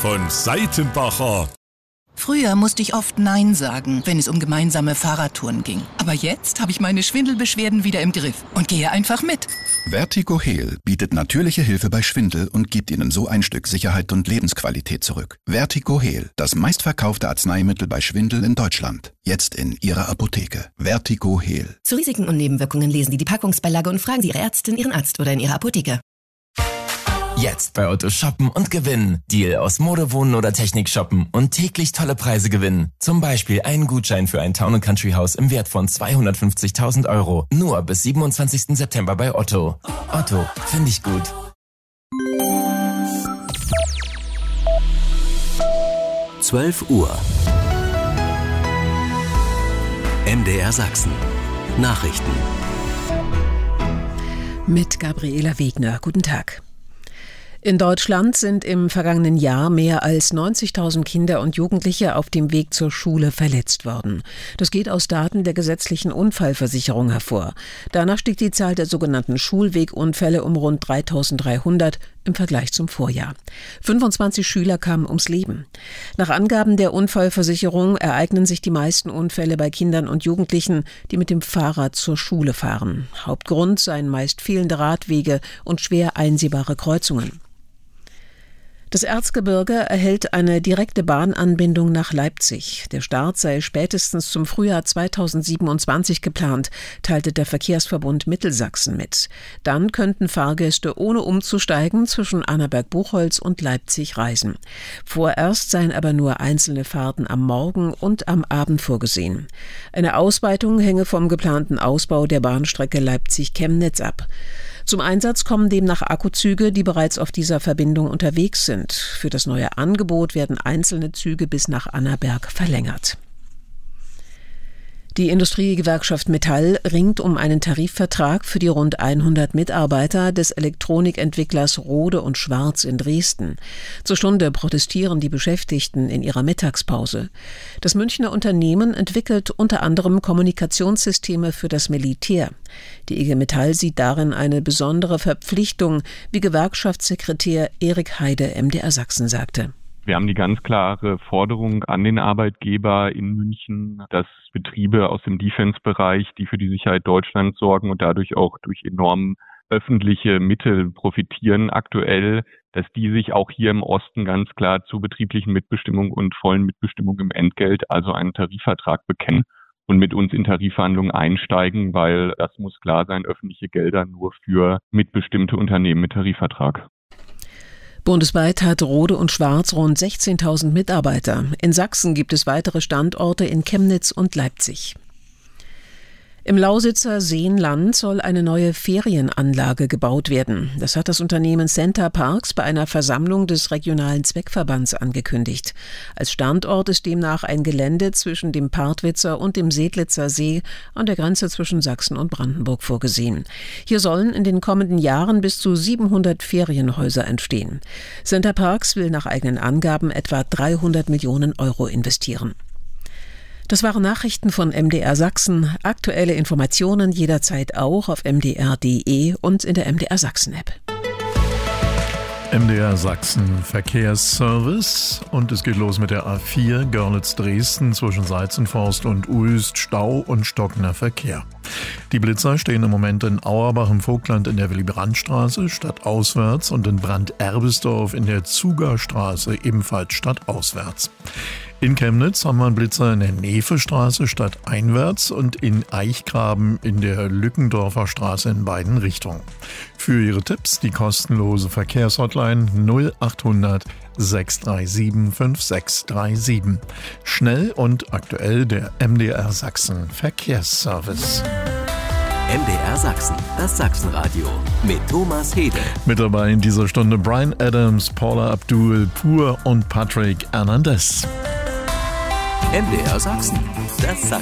von Seitenbacher. Früher musste ich oft Nein sagen, wenn es um gemeinsame Fahrradtouren ging. Aber jetzt habe ich meine Schwindelbeschwerden wieder im Griff und gehe einfach mit. Vertigo Heal bietet natürliche Hilfe bei Schwindel und gibt Ihnen so ein Stück Sicherheit und Lebensqualität zurück. Vertigo Heal, das meistverkaufte Arzneimittel bei Schwindel in Deutschland. Jetzt in Ihrer Apotheke. Vertigo Heal. Zu Risiken und Nebenwirkungen lesen Sie die Packungsbeilage und fragen Sie Ihre Ärztin, Ihren Arzt oder in Ihrer Apotheke. Jetzt bei Otto shoppen und gewinnen. Deal aus Mode, Wohnen oder Technik shoppen und täglich tolle Preise gewinnen. Zum Beispiel einen Gutschein für ein Town & Country Haus im Wert von 250.000 €. Nur bis 27. September bei Otto. Otto, finde ich gut. Uhr. MDR Sachsen. Nachrichten. Mit Gabriela Wegner. Guten Tag. In Deutschland sind im vergangenen Jahr mehr als 90.000 Kinder und Jugendliche auf dem Weg zur Schule verletzt worden. Das geht aus Daten der gesetzlichen Unfallversicherung hervor. Danach stieg die Zahl der sogenannten Schulwegunfälle um rund 3.300 im Vergleich zum Vorjahr. 25 Schüler kamen ums Leben. Nach Angaben der Unfallversicherung ereignen sich die meisten Unfälle bei Kindern und Jugendlichen, die mit dem Fahrrad zur Schule fahren. Hauptgrund seien meist fehlende Radwege und schwer einsehbare Kreuzungen. Das Erzgebirge erhält eine direkte Bahnanbindung nach Leipzig. Der Start sei spätestens zum Frühjahr 2027 geplant, teilte der Verkehrsverbund Mittelsachsen mit. Dann könnten Fahrgäste ohne umzusteigen zwischen Annaberg-Buchholz und Leipzig reisen. Vorerst seien aber nur einzelne Fahrten am Morgen und am Abend vorgesehen. Eine Ausweitung hänge vom geplanten Ausbau der Bahnstrecke Leipzig-Chemnitz ab. Zum Einsatz kommen demnach Akkuzüge, die bereits auf dieser Verbindung unterwegs sind. Für das neue Angebot werden einzelne Züge bis nach Annaberg verlängert. Die Industriegewerkschaft Metall ringt um einen Tarifvertrag für die rund 100 Mitarbeiter des Elektronikentwicklers Rohde & Schwarz in Dresden. Zur Stunde protestieren die Beschäftigten in ihrer Mittagspause. Das Münchner Unternehmen entwickelt unter anderem Kommunikationssysteme für das Militär. Die IG Metall sieht darin eine besondere Verpflichtung, wie Gewerkschaftssekretär Erik Heide MDR Sachsen sagte. Wir haben die ganz klare Forderung an den Arbeitgeber in München, dass Betriebe aus dem Defense-Bereich, die für die Sicherheit Deutschlands sorgen und dadurch auch durch enorm öffentliche Mittel profitieren aktuell, dass die sich auch hier im Osten ganz klar zu betrieblichen Mitbestimmung und vollen Mitbestimmung im Entgelt, also einen Tarifvertrag bekennen und mit uns in Tarifverhandlungen einsteigen, weil das muss klar sein, öffentliche Gelder nur für mitbestimmte Unternehmen mit Tarifvertrag. Bundesweit hat Rohde & Schwarz rund 16.000 Mitarbeiter. In Sachsen gibt es weitere Standorte in Chemnitz und Leipzig. Im Lausitzer Seenland soll eine neue Ferienanlage gebaut werden. Das hat das Unternehmen Center Parks bei einer Versammlung des regionalen Zweckverbands angekündigt. Als Standort ist demnach ein Gelände zwischen dem Partwitzer und dem Sedlitzer See an der Grenze zwischen Sachsen und Brandenburg vorgesehen. Hier sollen in den kommenden Jahren bis zu 700 Ferienhäuser entstehen. Center Parks will nach eigenen Angaben etwa 300 Millionen € investieren. Das waren Nachrichten von MDR Sachsen. Aktuelle Informationen jederzeit auch auf mdr.de und in der MDR Sachsen-App. MDR Sachsen Verkehrsservice und es geht los mit der A4 Görlitz-Dresden zwischen Seitzenforst und Uelst, Stau und stockender Verkehr. Die Blitzer stehen im Moment in Auerbach im Vogtland in der Willy-Brandt-Straße stadtauswärts und in Brandt-Erbesdorf in der Zugerstraße ebenfalls stadtauswärts. In Chemnitz haben wir einen Blitzer in der Nevestraße stadteinwärts und in Eichgraben in der Lückendorfer Straße in beiden Richtungen. Für Ihre Tipps die kostenlose Verkehrshotline 0800 637 5637. Schnell und aktuell der MDR Sachsen Verkehrsservice. MDR Sachsen, das Sachsenradio mit Thomas Hede. Mit dabei in dieser Stunde Bryan Adams, Paula Abdul, Pur und Patrick Hernandez. MDR Sachsen, das Sachsen.